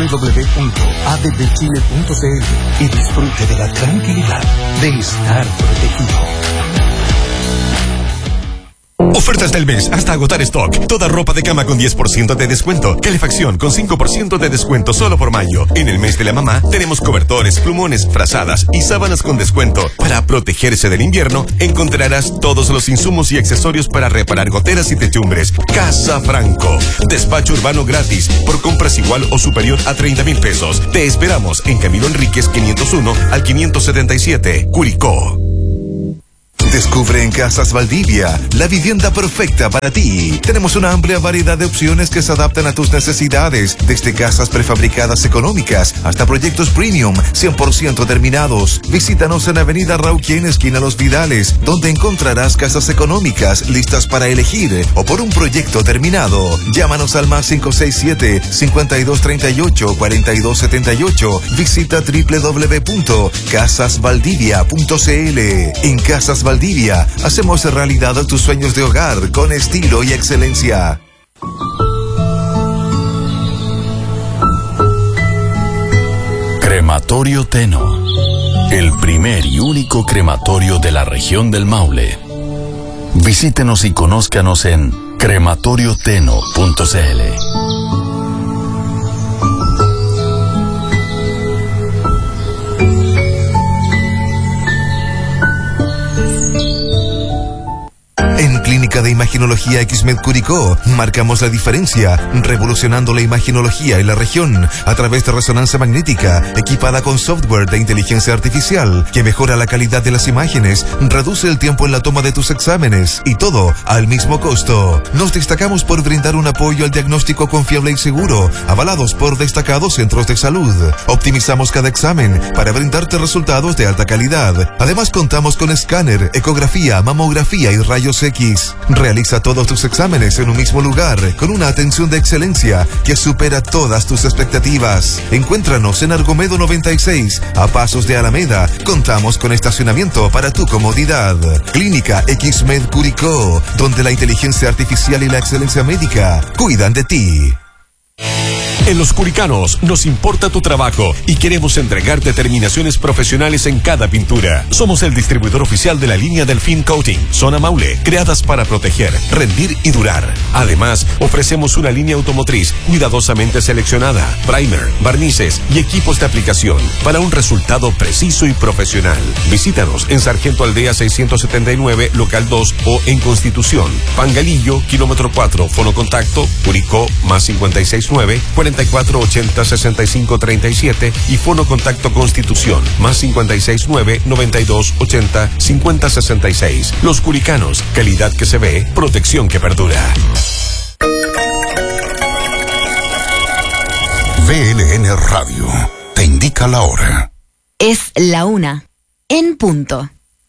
www.addchile.cl y disfrute de la tranquilidad de estar protegido. Ofertas del mes hasta agotar stock. Toda ropa de cama con 10% de descuento. Calefacción con 5% de descuento solo por mayo. En el mes de la mamá tenemos cobertores, plumones, frazadas y sábanas con descuento. Para protegerse del invierno encontrarás todos los insumos y accesorios para reparar goteras y techumbres. Casa Franco. Despacho urbano gratis por compras igual o superior a 30,000 pesos. Te esperamos en Camilo Enríquez 501 al 577, Curicó. Descubre en Casas Valdivia la vivienda perfecta para ti. Tenemos una amplia variedad de opciones que se adaptan a tus necesidades, desde casas prefabricadas económicas hasta proyectos premium 100% terminados. Visítanos en Avenida Rauquén, esquina Los Vidales, donde encontrarás casas económicas listas para elegir o por un proyecto terminado. Llámanos al más 567-5238-4278. Visita www.casasvaldivia.cl. En Casas Valdivia hacemos realidad tus sueños de hogar con estilo y excelencia. Crematorio Teno, el primer y único crematorio de la región del Maule. Visítenos y conózcanos en crematorioteno.cl. En Clínica de Imaginología XMED Curicó marcamos la diferencia, revolucionando la imaginología en la región a través de resonancia magnética equipada con software de inteligencia artificial que mejora la calidad de las imágenes, reduce el tiempo en la toma de tus exámenes y todo al mismo costo. Nos destacamos por brindar un apoyo al diagnóstico confiable y seguro, avalados por destacados centros de salud. Optimizamos cada examen para brindarte resultados de alta calidad. Además contamos con escáner, ecografía, mamografía y rayos X. Realiza todos tus exámenes en un mismo lugar con una atención de excelencia que supera todas tus expectativas. Encuéntranos en Argomedo 96, a pasos de Alameda. Contamos con estacionamiento para tu comodidad. Clínica XMED Curicó, donde la inteligencia artificial y la excelencia médica cuidan de ti. En Los Curicanos nos importa tu trabajo y queremos entregarte terminaciones profesionales en cada pintura. Somos el distribuidor oficial de la línea Delfín Coating, Zona Maule, creadas para proteger, rendir y durar. Además, ofrecemos una línea automotriz cuidadosamente seleccionada, primer, barnices y equipos de aplicación para un resultado preciso y profesional. Visítanos en Sargento Aldea 679, local 2 o en Constitución, Pangalillo, kilómetro 4, fono contacto, Curicó, más 569 4480-6537 y fono contacto Constitución, más 569-9280-5066. Los Curicanos, calidad que se ve, protección que perdura. VLN Radio te indica la hora. Es la 1, en punto.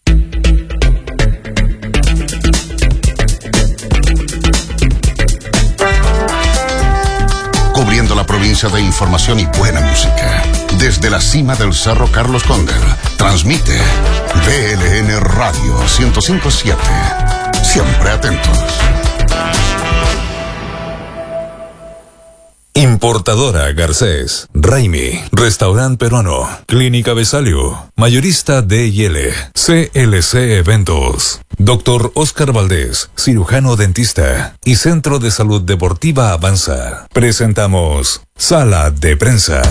Cubriendo la provincia de información y buena música. Desde la cima del Cerro Carlos Cóndor, transmite VLN Radio 105.7. Siempre atentos. Importadora Garcés, Raimi, Restaurante Peruano, Clínica Besalio, Mayorista D&L, CLC Eventos, Dr. Oscar Valdés, cirujano dentista y Centro de Salud Deportiva Avanza. Presentamos Sala de Prensa.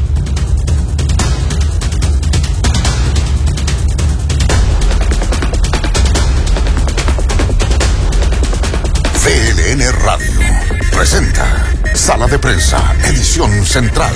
VLN Radio presenta Sala de Prensa, edición central.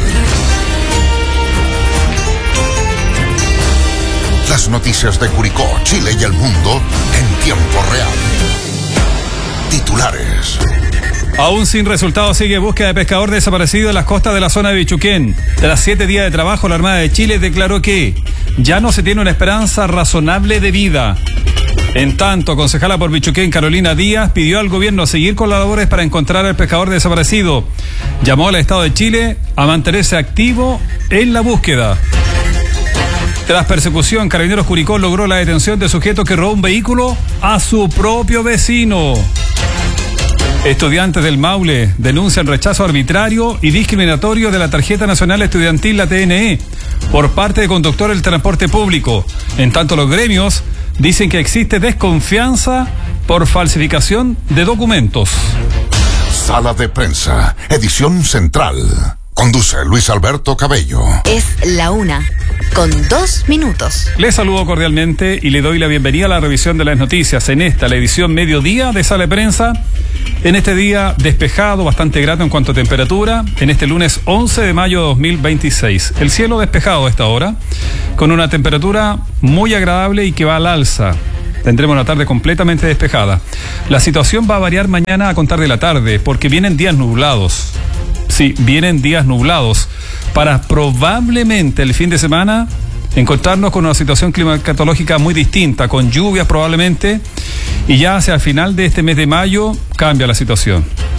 Las noticias de Curicó, Chile y el mundo en tiempo real. Titulares. Aún sin resultado sigue búsqueda de pescador desaparecido en las costas de la zona de Bichuquén. Tras 7 días de trabajo, la Armada de Chile declaró que ya no se tiene una esperanza razonable de vida. En tanto, concejala por Bichuquén, Carolina Díaz, pidió al gobierno seguir con las labores para encontrar al pescador desaparecido. Llamó al Estado de Chile a mantenerse activo en la búsqueda. Tras persecución, Carabineros Curicó logró la detención de sujeto que robó un vehículo a su propio vecino. Estudiantes del Maule denuncian rechazo arbitrario y discriminatorio de la Tarjeta Nacional Estudiantil, la TNE, por parte de conductores del transporte público. En tanto, los gremios dicen que existe desconfianza por falsificación de documentos. Sala de Prensa, edición central. Conduce Luis Alberto Cabello. Es la 1:02. Les saludo cordialmente y le doy la bienvenida a la revisión de las noticias en esta, la edición mediodía de Sala de Prensa. En este día despejado, bastante grato en cuanto a temperatura, en este lunes 11 de mayo de 2026. El cielo despejado a esta hora, con una temperatura muy agradable y que va al alza. Tendremos una tarde completamente despejada. La situación va a variar mañana a contar de la tarde, porque vienen días nublados. Sí, vienen días nublados para probablemente el fin de semana encontrarnos con una situación climatológica muy distinta, con lluvias probablemente, y ya hacia el final de este mes de mayo cambia la situación.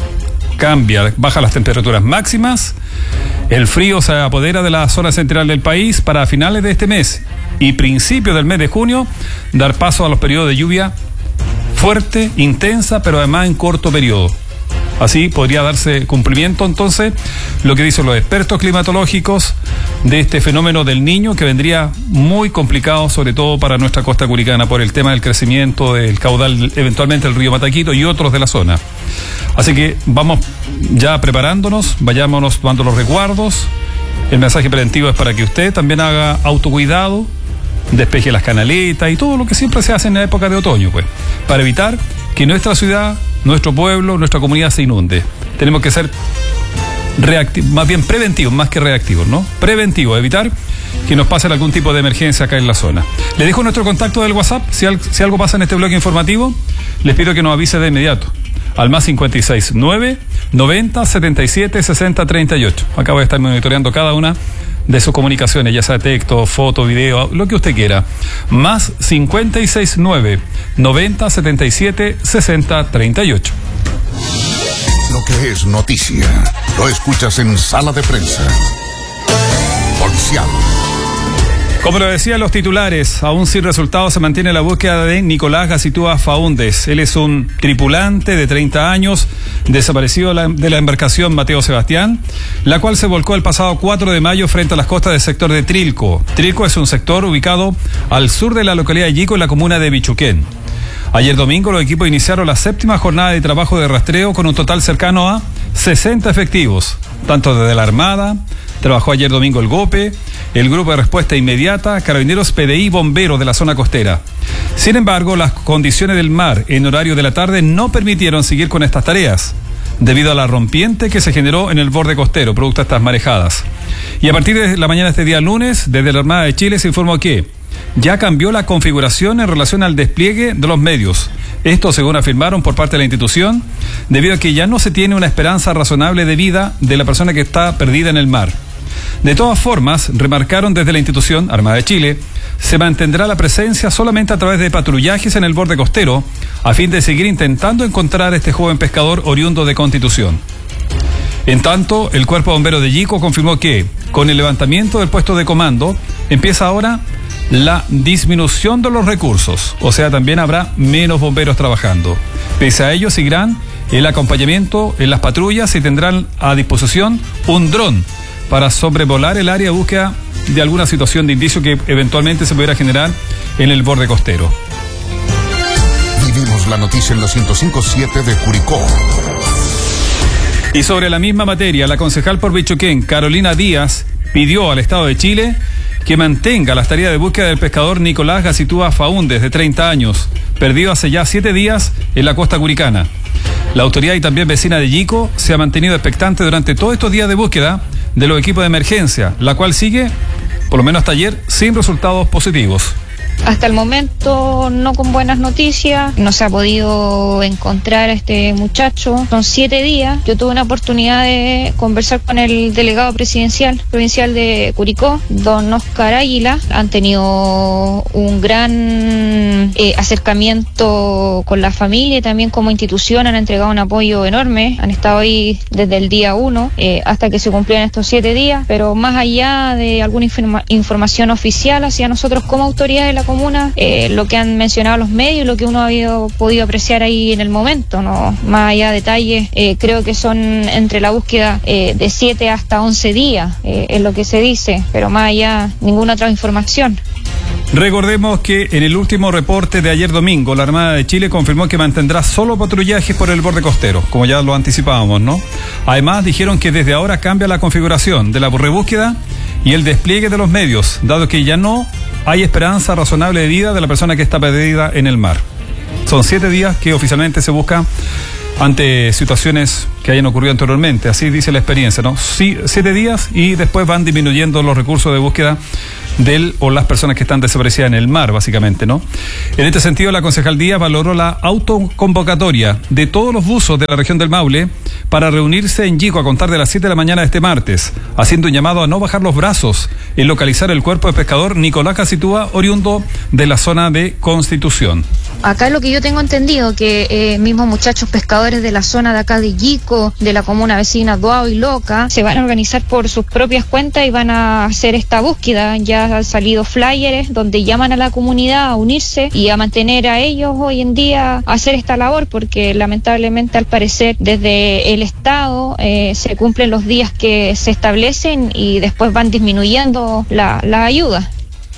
Bajan las temperaturas máximas, el frío se apodera de la zona central del país para finales de este mes y principios del mes de junio dar paso a los periodos de lluvia fuerte, intensa, pero además en corto periodo. Así podría darse cumplimiento entonces lo que dicen los expertos climatológicos de este fenómeno del Niño, que vendría muy complicado, sobre todo para nuestra costa curicana, por el tema del crecimiento del caudal, eventualmente el río Mataquito y otros de la zona. Así que vamos ya preparándonos, vayámonos tomando los resguardos. El mensaje preventivo es para que usted también haga autocuidado, despeje las canaletas y todo lo que siempre se hace en la época de otoño, pues, para evitar que nuestra ciudad, nuestro pueblo, nuestra comunidad se inunde. Tenemos que ser reactivos, más bien preventivos, más que reactivos, ¿no? Preventivos, evitar que nos pase algún tipo de emergencia acá en la zona. Le dejo nuestro contacto del WhatsApp. Si algo pasa en este bloque informativo, les pido que nos avise de inmediato. Al más 569 90 77 60 38. Acá voy a estar monitoreando cada una de sus comunicaciones, ya sea texto, foto, video, lo que usted quiera. Más 569 90 77 60 38. Lo que es noticia, lo escuchas en Sala de Prensa. Policial. Como lo decía los titulares, aún sin resultados se mantiene la búsqueda de Nicolás Gacitúa Faúndez. Él es un tripulante de 30 años, desaparecido de la embarcación Mateo Sebastián, la cual se volcó el pasado 4 de mayo frente a las costas del sector de Trilco. Trilco es un sector ubicado al sur de la localidad de Yico, en la comuna de Bichuquén. Ayer domingo los equipos iniciaron la 7ª jornada de trabajo de rastreo con un total cercano a 60 efectivos, tanto desde la Armada. Trabajó ayer domingo el GOPE, el Grupo de Respuesta Inmediata, Carabineros, PDI y Bomberos de la zona costera. Sin embargo, las condiciones del mar en horario de la tarde no permitieron seguir con estas tareas, debido a la rompiente que se generó en el borde costero, producto de estas marejadas. Y a partir de la mañana de este día lunes, desde la Armada de Chile se informó que ya cambió la configuración en relación al despliegue de los medios. Esto, según afirmaron por parte de la institución, debido a que ya no se tiene una esperanza razonable de vida de la persona que está perdida en el mar. De todas formas, remarcaron desde la institución Armada de Chile, se mantendrá la presencia solamente a través de patrullajes en el borde costero, a fin de seguir intentando encontrar a este joven pescador oriundo de Constitución. En tanto, el Cuerpo de Bomberos de Yico confirmó que, con el levantamiento del puesto de comando, empieza ahora la disminución de los recursos, o sea, también habrá menos bomberos trabajando. Pese a ello, seguirán el acompañamiento en las patrullas y tendrán a disposición un dron para sobrevolar el área de búsqueda de alguna situación de indicio que eventualmente se pudiera generar en el borde costero. Vivimos la noticia en la 105.7 de Curicó. Y sobre la misma materia, la concejal por Bichuquén, Carolina Díaz, pidió al Estado de Chile que mantenga las tareas de búsqueda del pescador Nicolás Gacitúa Faúndez, de 30 años, perdido hace ya 7 días en la costa curicana. La autoridad y también vecina de Yico se ha mantenido expectante durante todos estos días de búsqueda de los equipos de emergencia, la cual sigue, por lo menos hasta ayer, sin resultados positivos. Hasta el momento no con buenas noticias, no se ha podido encontrar a este muchacho. Son 7 días. Yo tuve una oportunidad de conversar con el delegado presidencial provincial de Curicó, don Oscar Águila. Han tenido un gran acercamiento con la familia y también como institución han entregado un apoyo enorme. Han estado ahí desde el día 1 hasta que se cumplieron estos 7 días, pero más allá de alguna información oficial hacia nosotros como autoridades de la comuna, lo que han mencionado los medios y lo que uno ha podido apreciar ahí en el momento, ¿no? Más allá de detalles, creo que son entre la búsqueda de 7 hasta 11 días, es lo que se dice, pero más allá ninguna otra información. Recordemos que en el último reporte de ayer domingo, la Armada de Chile confirmó que mantendrá solo patrullajes por el borde costero, como ya lo anticipábamos, ¿no? Además, dijeron que desde ahora cambia la configuración de la rebúsqueda y el despliegue de los medios, dado que ya no hay esperanza razonable de vida de la persona que está perdida en el mar. Son 7 días que oficialmente se busca ante situaciones que hayan ocurrido anteriormente, así dice la experiencia, ¿no? Sí, 7 días y después van disminuyendo los recursos de búsqueda del o las personas que están desaparecidas en el mar, básicamente, ¿no? En este sentido, la concejal Díaz valoró la autoconvocatoria de todos los buzos de la región del Maule para reunirse en Yico a contar de las 7 de la mañana de este martes, haciendo un llamado a no bajar los brazos en localizar el cuerpo de pescador Nicolás Casitúa, oriundo de la zona de Constitución. Acá lo que yo tengo entendido, que mismos muchachos pescadores de la zona de acá de Yico, de la comuna vecina Duao y Loca, se van a organizar por sus propias cuentas y van a hacer esta búsqueda. Ya han salido flyers donde llaman a la comunidad a unirse y a mantener a ellos hoy en día a hacer esta labor, porque lamentablemente al parecer desde el Estado se cumplen los días que se establecen y después van disminuyendo la ayuda.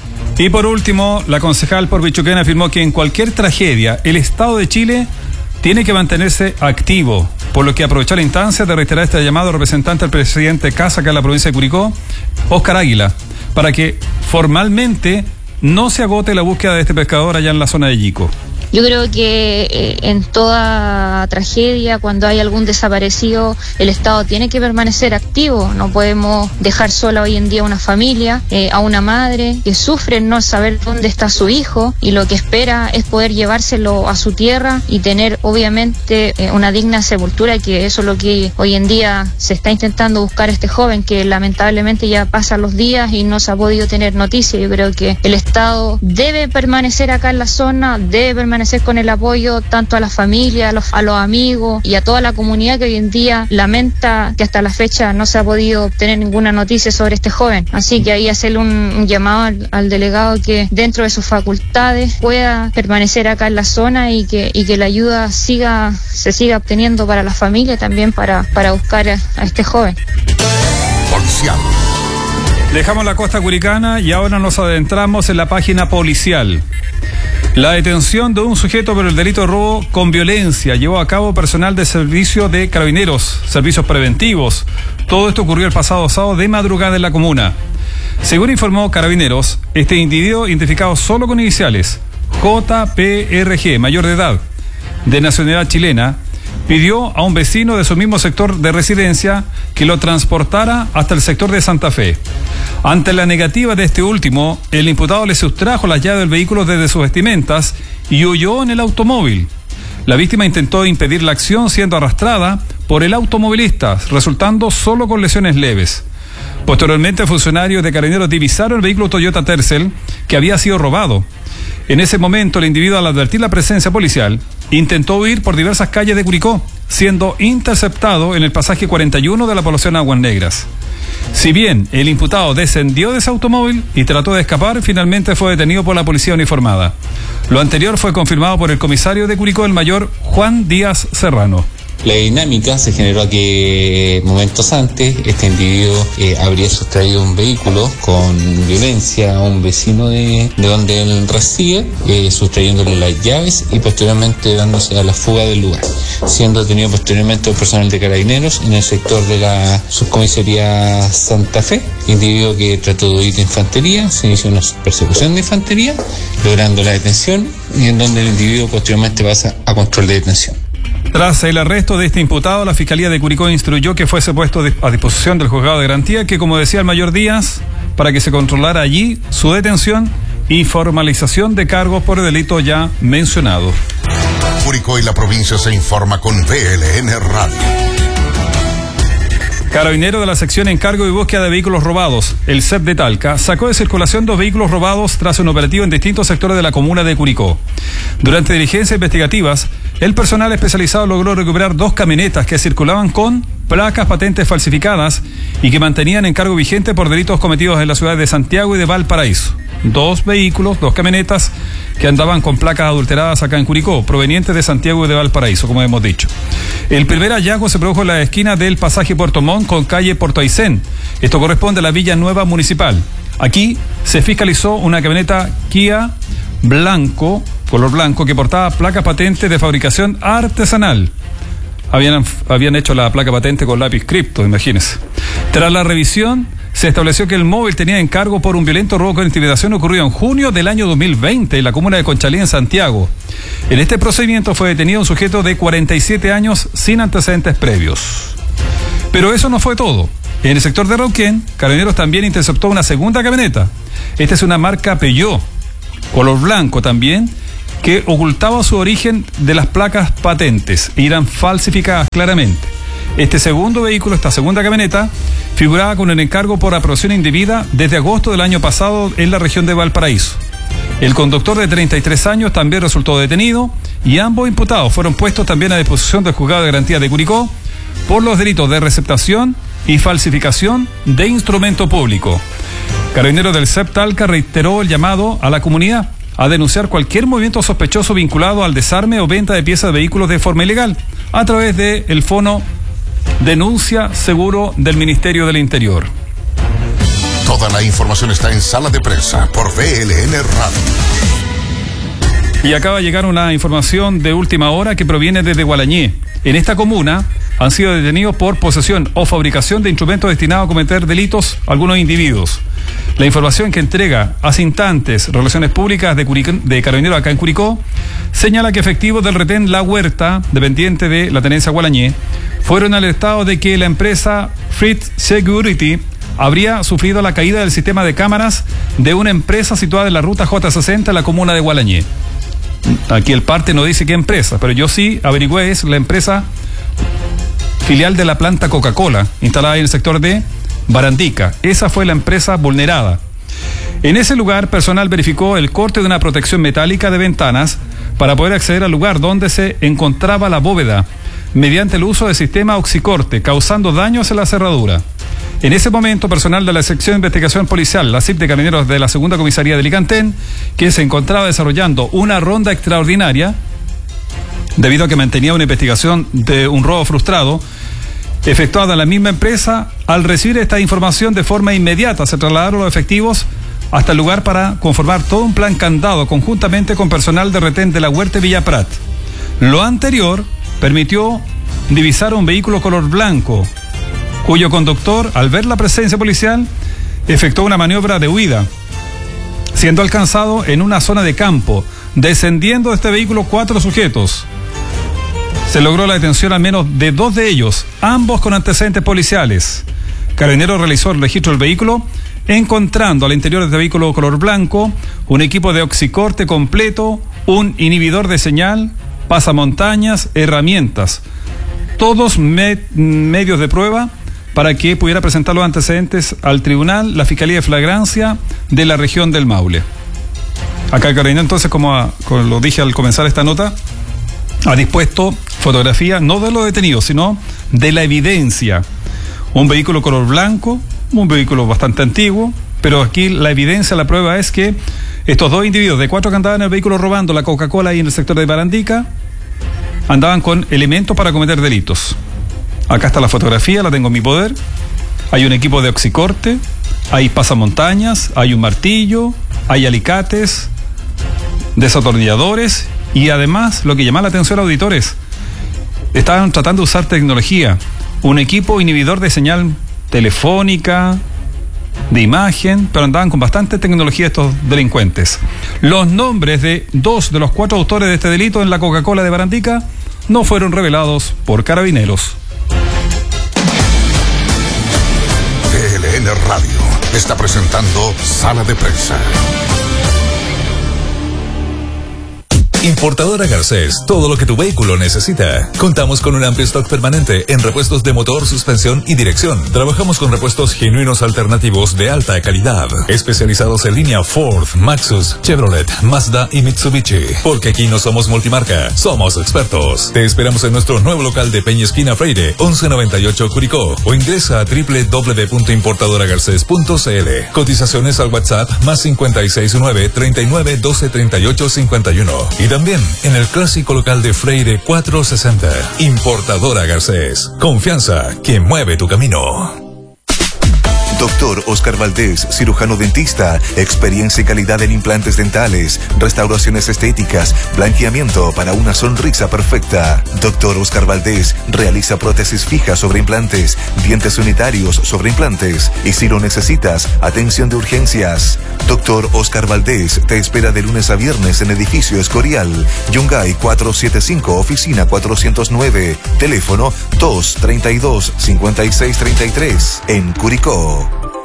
Y por último, la concejal por Bichuquén afirmó que en cualquier tragedia el Estado de Chile tiene que mantenerse activo, por lo que aprovechó la instancia de reiterar este llamado al representante del presidente Casa acá en la provincia de Curicó, Óscar Águila, para que formalmente no se agote la búsqueda de este pescador allá en la zona de Yico. Yo creo que en toda tragedia, cuando hay algún desaparecido, el Estado tiene que permanecer activo. No podemos dejar sola hoy en día a una familia, a una madre que sufre no saber dónde está su hijo y lo que espera es poder llevárselo a su tierra y tener obviamente una digna sepultura, que eso es lo que hoy en día se está intentando buscar a este joven, que lamentablemente ya pasan los días y no se ha podido tener noticia. Yo creo que el Estado debe permanecer acá en la zona, debe permanecer con el apoyo tanto a la familia, a los amigos y a toda la comunidad que hoy en día lamenta que hasta la fecha no se ha podido obtener ninguna noticia sobre este joven. Así que ahí hacerle un llamado al delegado que dentro de sus facultades pueda permanecer acá en la zona y que la ayuda se siga obteniendo para la familia y también para buscar a este joven. Policial. Dejamos la costa curicana y ahora nos adentramos en la página policial. La detención de un sujeto por el delito de robo con violencia llevó a cabo personal de servicio de Carabineros, servicios preventivos. Todo esto ocurrió el pasado sábado de madrugada en la comuna. Según informó Carabineros, este individuo, identificado solo con iniciales, JPRG, mayor de edad, de nacionalidad chilena, pidió a un vecino de su mismo sector de residencia que lo transportara hasta el sector de Santa Fe. Ante la negativa de este último, el imputado le sustrajo las llaves del vehículo desde sus vestimentas y huyó en el automóvil. La víctima intentó impedir la acción siendo arrastrada por el automovilista, resultando solo con lesiones leves. Posteriormente, funcionarios de Carabineros divisaron el vehículo Toyota Tercel que había sido robado. En ese momento, el individuo, al advertir la presencia policial, intentó huir por diversas calles de Curicó, siendo interceptado en el pasaje 41 de la población Aguas Negras. Si bien el imputado descendió de ese automóvil y trató de escapar, finalmente fue detenido por la policía uniformada. Lo anterior fue confirmado por el comisario de Curicó, el mayor Juan Díaz Serrano. La dinámica se generó que momentos antes este individuo habría sustraído un vehículo con violencia a un vecino de donde él reside, sustrayéndole las llaves y posteriormente dándose a la fuga del lugar, siendo detenido posteriormente por personal de Carabineros en el sector de la subcomisaría Santa Fe, individuo que trató de huir de infantería. Se inició una persecución de infantería, logrando la detención y en donde el individuo posteriormente pasa a control de detención. Tras el arresto de este imputado, la Fiscalía de Curicó instruyó que fuese puesto a disposición del juzgado de garantía, que, como decía el mayor Díaz, para que se controlara allí su detención y formalización de cargos por el delito ya mencionado. Curicó y la provincia se informa con VLN Radio. Carabinero de la sección Encargo y Búsqueda de Vehículos Robados, el CEP de Talca, sacó de circulación 2 vehículos robados tras un operativo en distintos sectores de la comuna de Curicó. Durante diligencias investigativas, el personal especializado logró recuperar 2 camionetas que circulaban con placas patentes falsificadas y que mantenían en cargo vigente por delitos cometidos en la ciudad de Santiago y de Valparaíso. 2 vehículos, 2 camionetas que andaban con placas adulteradas acá en Curicó, provenientes de Santiago y de Valparaíso, como hemos dicho. El primer hallazgo se produjo en la esquina del pasaje Puerto Montt con calle Puerto Aysén. Esto corresponde a la Villa Nueva Municipal. Aquí se fiscalizó una camioneta Kia blanco, color blanco, que portaba placas patentes de fabricación artesanal. Habían hecho la placa patente con lápiz cripto, imagínense. Tras la revisión, se estableció que el móvil tenía encargo por un violento robo con intimidación ocurrido en junio del año 2020 en la comuna de Conchalí, en Santiago. En este procedimiento fue detenido un sujeto de 47 años sin antecedentes previos. Pero eso no fue todo. En el sector de Rauquén, Carabineros también interceptó una segunda camioneta. Esta es una marca Peugeot, color blanco también, que ocultaba su origen de las placas patentes y eran falsificadas claramente. Este segundo vehículo, esta segunda camioneta, figuraba con el encargo por aprobación indebida desde agosto del año pasado en la región de Valparaíso. El conductor de 33 años también resultó detenido y ambos imputados fueron puestos también a disposición del Juzgado de Garantía de Curicó por los delitos de receptación y falsificación de instrumento público. Carabineros del CEP Talca reiteró el llamado a la comunidad a denunciar cualquier movimiento sospechoso vinculado al desarme o venta de piezas de vehículos de forma ilegal a través del fono Denuncia Seguro del Ministerio del Interior. Toda la información está en Sala de Prensa por VLN Radio. Y acaba de llegar una información de última hora que proviene desde Gualañé. En esta comuna han sido detenidos por posesión o fabricación de instrumentos destinados a cometer delitos algunos individuos. La información que entrega hace instantes Relaciones Públicas de Carabineros acá en Curicó señala que efectivos del retén La Huerta, dependiente de la tenencia Gualañé, fueron alertados de que la empresa Fritz Security habría sufrido la caída del sistema de cámaras de una empresa situada en la ruta J60 en la comuna de Gualañé. Aquí el parte no dice qué empresa, pero yo sí averigüé, es la empresa filial de la planta Coca-Cola, instalada en el sector de Barandica. Esa fue la empresa vulnerada. En ese lugar, personal verificó el corte de una protección metálica de ventanas para poder acceder al lugar donde se encontraba la bóveda, mediante el uso del sistema oxicorte, causando daños en la cerradura. En ese momento, personal de la sección de investigación policial, la CIP de Carabineros de la segunda comisaría de Licantén, que se encontraba desarrollando una ronda extraordinaria, debido a que mantenía una investigación de un robo frustrado, efectuada en la misma empresa, al recibir esta información de forma inmediata, se trasladaron los efectivos hasta el lugar para conformar todo un plan candado conjuntamente con personal de retén de la Huerta Villa Prat. Lo anterior permitió divisar un vehículo color blanco, cuyo conductor, al ver la presencia policial, efectuó una maniobra de huida, siendo alcanzado en una zona de campo. Descendiendo de este vehículo 4 sujetos. Se logró la detención al menos de 2 de ellos, ambos con antecedentes policiales. Carabineros realizó el registro del vehículo, encontrando al interior de este vehículo color blanco un equipo de oxicorte completo, un inhibidor de señal, pasamontañas, herramientas, todos medios de prueba para que pudiera presentar los antecedentes al tribunal, la Fiscalía de Flagrancia de la región del Maule. Acá el Carabinero, entonces, como lo dije al comenzar esta nota, ha dispuesto fotografía no de los detenidos, sino de la evidencia. Un vehículo color blanco, un vehículo bastante antiguo, pero aquí la evidencia, la prueba es que estos 2 individuos de 4 que andaban en el vehículo robando la Coca-Cola ahí en el sector de Barandica, andaban con elementos para cometer delitos. Acá está la fotografía, la tengo en mi poder. Hay un equipo de oxicorte, hay pasamontañas, hay un martillo, hay alicates, desatornilladores y además, lo que llama la atención a auditores, estaban tratando de usar tecnología, un equipo inhibidor de señal telefónica, de imagen, pero andaban con bastante tecnología estos delincuentes. Los nombres de 2 de los 4 autores de este delito en la Coca-Cola de Barandica no fueron revelados por Carabineros. VLN Radio está presentando Sala de Prensa. Importadora Garcés, todo lo que tu vehículo necesita. Contamos con un amplio stock permanente en repuestos de motor, suspensión y dirección. Trabajamos con repuestos genuinos alternativos de alta calidad, especializados en línea Ford, Maxus, Chevrolet, Mazda y Mitsubishi. Porque aquí no somos multimarca, somos expertos. Te esperamos en nuestro nuevo local de Peña Esquina Freire, 1198 Curicó, o ingresa a www.importadoragarcés.cl. Cotizaciones al WhatsApp más 569 39 12 38 51. Y también en el clásico local de Freire 460. Importadora Garcés. Confianza que mueve tu camino. Doctor Oscar Valdés, cirujano dentista, experiencia y calidad en implantes dentales, restauraciones estéticas, blanqueamiento para una sonrisa perfecta. Doctor Oscar Valdés realiza prótesis fijas sobre implantes, dientes unitarios sobre implantes y si lo necesitas, atención de urgencias. Doctor Oscar Valdés te espera de lunes a viernes en edificio Escorial, Yungay 475, oficina 409, teléfono 232-5633 en Curicó.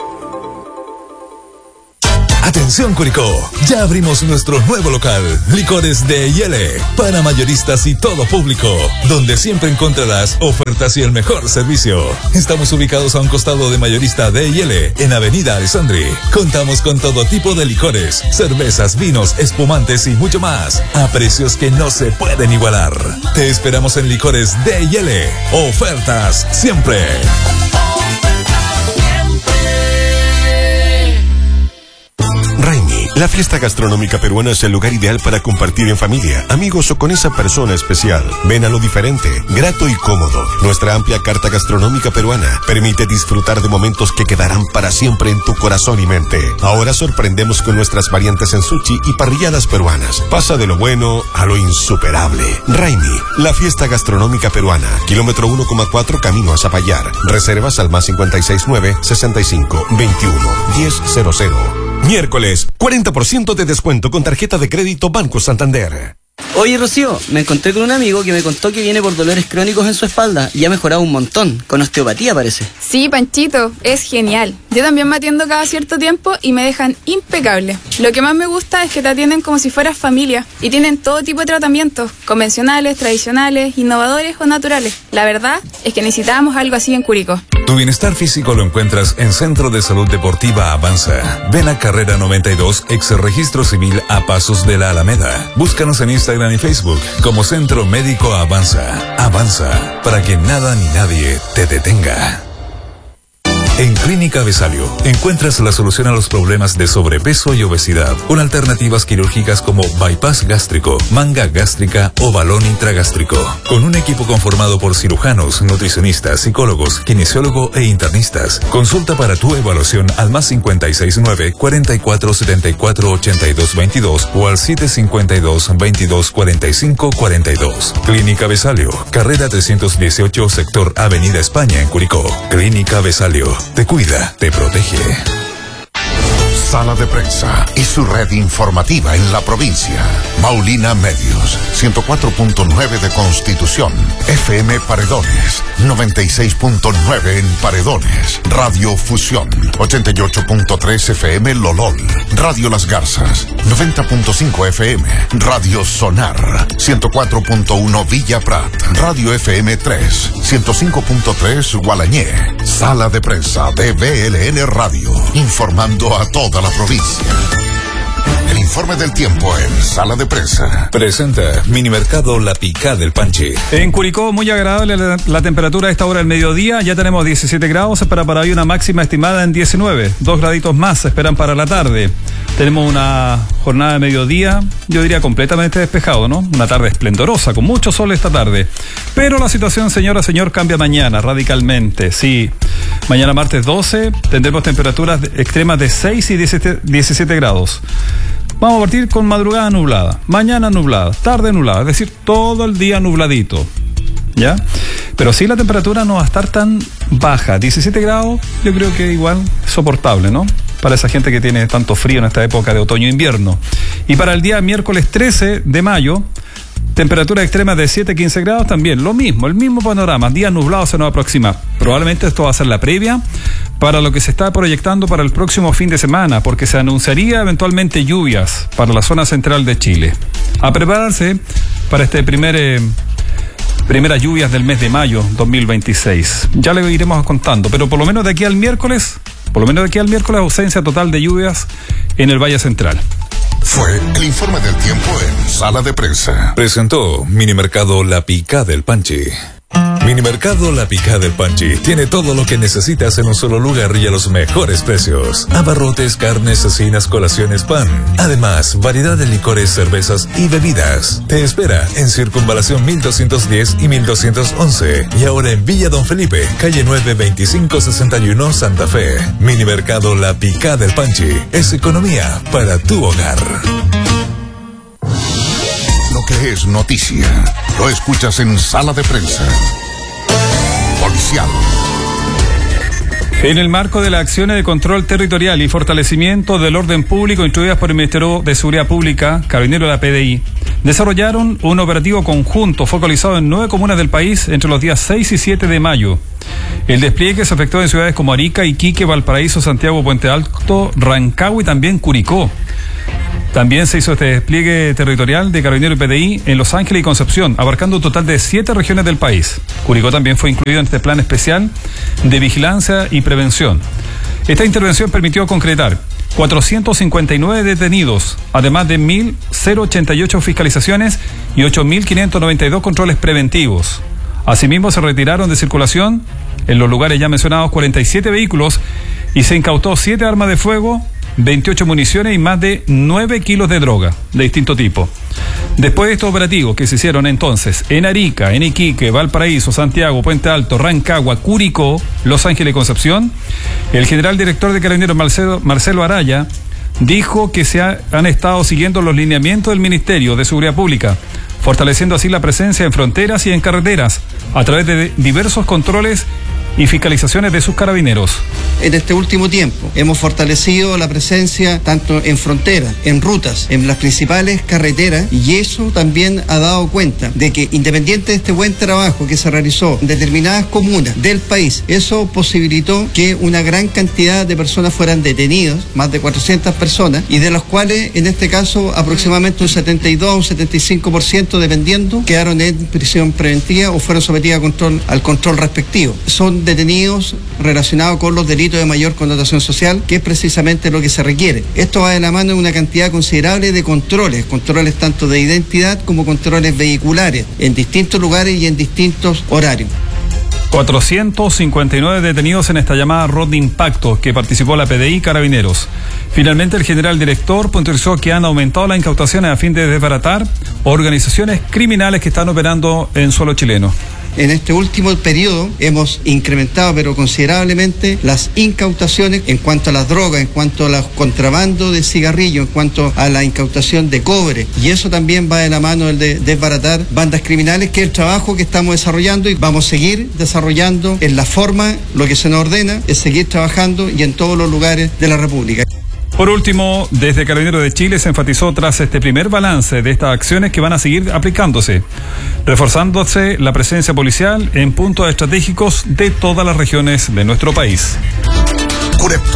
Atención Curicó, ya abrimos nuestro nuevo local, Licores de Yele, para mayoristas y todo público, donde siempre encontrarás ofertas y el mejor servicio. Estamos ubicados a un costado de Mayorista de Yele, en Avenida Alessandri. Contamos con todo tipo de licores, cervezas, vinos, espumantes y mucho más, a precios que no se pueden igualar. Te esperamos en Licores de Yele, ofertas siempre. Raimi, la fiesta gastronómica peruana es el lugar ideal para compartir en familia, amigos o con esa persona especial. Ven a lo diferente, grato y cómodo. Nuestra amplia carta gastronómica peruana permite disfrutar de momentos que quedarán para siempre en tu corazón y mente. Ahora sorprendemos con nuestras variantes en sushi y parrilladas peruanas. Pasa de lo bueno a lo insuperable. Raimi, la fiesta gastronómica peruana. Kilómetro 1,4 camino a Zapallar. Reservas al más 569 65 21 1000. Miércoles, 40% de descuento con tarjeta de crédito Banco Santander. Oye Rocío, me encontré con un amigo que me contó que viene por dolores crónicos en su espalda y ha mejorado un montón, con osteopatía parece. Sí, Panchito, es genial. Yo también me atiendo cada cierto tiempo y me dejan impecable. Lo que más me gusta es que te atienden como si fueras familia y tienen todo tipo de tratamientos, convencionales, tradicionales, innovadores o naturales. La verdad es que necesitábamos algo así en Curicó. Tu bienestar físico lo encuentras en Centro de Salud Deportiva Avanza. Ven a Carrera 92, ex Registro Civil a Pasos de la Alameda. Búscanos en Instagram y Facebook como Centro Médico Avanza. Avanza, para que nada ni nadie te detenga. En Clínica Besalio encuentras la solución a los problemas de sobrepeso y obesidad, con alternativas quirúrgicas como bypass gástrico, manga gástrica o balón intragástrico, con un equipo conformado por cirujanos, nutricionistas, psicólogos, kinesiólogo e internistas. Consulta para tu evaluación al más 569 44 74 82 22 o al 752 22 45 42. Clínica Besalio, carrera 318, sector Avenida España en Curicó. Clínica Besalio. Te cuida, te protege. Sala de Prensa y su red informativa en la provincia. Maulina Medios, 104.9 de Constitución. FM Paredones, 96.9 en Paredones. Radio Fusión, 88.3 FM Lolol. Radio Las Garzas, 90.5 FM. Radio Sonar, 104.1 Villa Prat. Radio FM 3, 105.3 Gualañé. Sala de Prensa de BLN Radio, informando a toda la provincia. El informe del tiempo en Sala de Prensa. Presenta Minimercado La Picá del Panche. En Curicó, muy agradable la temperatura a esta hora del mediodía. Ya tenemos 17 grados, se espera para hoy una máxima estimada en 19. 2 graditos más se esperan para la tarde. Tenemos una jornada de mediodía, yo diría completamente despejado, ¿no? Una tarde esplendorosa, con mucho sol esta tarde. Pero la situación, señora, señor, cambia mañana radicalmente. Sí, mañana martes 12 tendremos temperaturas extremas de 6 y 17 grados. Vamos a partir con madrugada nublada, mañana nublada, tarde nublada, es decir, todo el día nubladito, ¿ya? Pero sí la temperatura no va a estar tan baja, 17 grados, yo creo que igual soportable, ¿no? Para esa gente que tiene tanto frío en esta época de otoño e invierno. Y para el día miércoles 13 de mayo, Temperaturas extremas de 7-15 grados también, lo mismo, el mismo panorama, días nublados se nos aproxima. Probablemente esto va a ser la previa para lo que se está proyectando para el próximo fin de semana, porque se anunciaría eventualmente lluvias para la zona central de Chile. A prepararse para este primeras lluvias del mes de mayo 2026. Ya le iremos contando, pero por lo menos de aquí al miércoles, ausencia total de lluvias en el Valle Central. Fue el informe del tiempo en Sala de Prensa. Presentó Minimercado La Picá del Panchi. Minimercado La Picá del Panchi tiene todo lo que necesitas en un solo lugar y a los mejores precios. Abarrotes, carnes, cecinas, colaciones, pan. Además, variedad de licores, cervezas y bebidas. Te espera en Circunvalación 1210 y 1211. Y ahora en Villa Don Felipe, calle 9, 2561, Santa Fe. Minimercado La Picá del Panchi es economía para tu hogar. Lo que es noticia, lo escuchas en Sala de Prensa. Policial. En el marco de las acciones de control territorial y fortalecimiento del orden público instruidas por el Ministerio de Seguridad Pública, Carabineros de la PDI, desarrollaron un operativo conjunto focalizado en 9 comunas del país entre los días 6 y 7 de mayo. El despliegue se efectuó en ciudades como Arica, Iquique, Valparaíso, Santiago, Puente Alto, Rancagua y también Curicó. También se hizo este despliegue territorial de Carabineros y PDI en Los Ángeles y Concepción, abarcando un total de 7 regiones del país. Curicó también fue incluido en este plan especial de vigilancia y prevención. Esta intervención permitió concretar 459 detenidos, además de 1.088 fiscalizaciones y 8.592 controles preventivos. Asimismo, se retiraron de circulación en los lugares ya mencionados 47 vehículos y se incautó 7 armas de fuego, 28 municiones y más de 9 kilos de droga de distinto tipo. Después de estos operativos que se hicieron entonces en Arica, en Iquique, Valparaíso, Santiago, Puente Alto, Rancagua, Curicó, Los Ángeles y Concepción, el general director de Carabineros Marcelo Araya dijo que han estado siguiendo los lineamientos del Ministerio de Seguridad Pública, fortaleciendo así la presencia en fronteras y en carreteras a través de diversos controles y fiscalizaciones de sus carabineros. En este último tiempo hemos fortalecido la presencia tanto en fronteras, en rutas, en las principales carreteras, y eso también ha dado cuenta de que, independiente de este buen trabajo que se realizó en determinadas comunas del país, eso posibilitó que una gran cantidad de personas fueran detenidas, más de 400 personas, y de las cuales en este caso aproximadamente un 72 o un 75%, dependiendo, quedaron en prisión preventiva o fueron sometidas al control respectivo. Son detenidos relacionados con los delitos de mayor connotación social, que es precisamente lo que se requiere. Esto va de la mano de una cantidad considerable de controles tanto de identidad como controles vehiculares, en distintos lugares y en distintos horarios. 459 detenidos en esta llamada ronda de impacto que participó la PDI y Carabineros. Finalmente, el general director puntualizó que han aumentado las incautaciones a fin de desbaratar organizaciones criminales que están operando en suelo chileno. En este último periodo hemos incrementado pero considerablemente las incautaciones en cuanto a las drogas, en cuanto a los contrabando de cigarrillos, en cuanto a la incautación de cobre, y eso también va de la mano del de desbaratar bandas criminales, que es el trabajo que estamos desarrollando y vamos a seguir desarrollando en la forma. Lo que se nos ordena es seguir trabajando y en todos los lugares de la República. Por último, desde Carabineros de Chile se enfatizó tras este primer balance de estas acciones que van a seguir aplicándose, reforzándose la presencia policial en puntos estratégicos de todas las regiones de nuestro país. Curepto.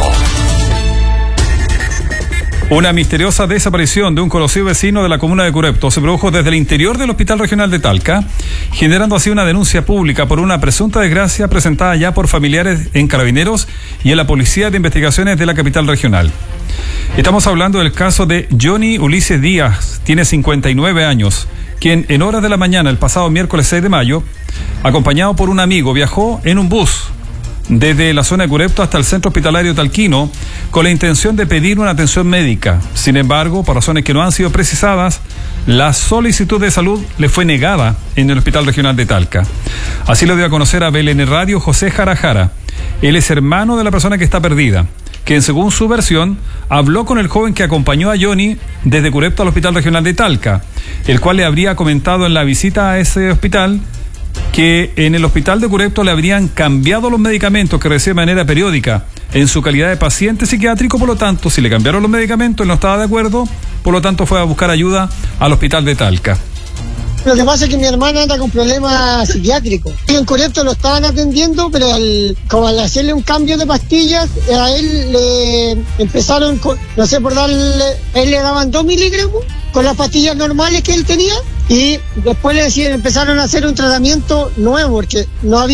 Una misteriosa desaparición de un conocido vecino de la comuna de Curepto se produjo desde el interior del Hospital Regional de Talca, generando así una denuncia pública por una presunta desgracia presentada ya por familiares en Carabineros y en la Policía de Investigaciones de la capital regional. Estamos hablando del caso de Johnny Ulises Díaz, tiene 59 años, quien en horas de la mañana el pasado miércoles 6 de mayo, acompañado por un amigo, viajó en un bus desde la zona de Curepto hasta el centro hospitalario talquino con la intención de pedir una atención médica. Sin embargo, por razones que no han sido precisadas, la solicitud de salud le fue negada en el Hospital Regional de Talca. Así lo dio a conocer a BLN Radio José Jarajara. Él es hermano de la persona que está perdida, quien según su versión habló con el joven que acompañó a Johnny desde Curepto al Hospital Regional de Talca, el cual le habría comentado en la visita a ese hospital que en el hospital de Curepto le habrían cambiado los medicamentos que recibe de manera periódica en su calidad de paciente psiquiátrico. Por lo tanto, si le cambiaron los medicamentos, él no estaba de acuerdo, por lo tanto fue a buscar ayuda al hospital de Talca. Lo que pasa es que mi hermana anda con problemas psiquiátricos. En Corinto lo estaban atendiendo, pero como al hacerle un cambio de pastillas, a él le empezaron, no sé, por darle, a él le daban 2 miligramos con las pastillas normales que él tenía, y después empezaron a hacer un tratamiento nuevo, porque no había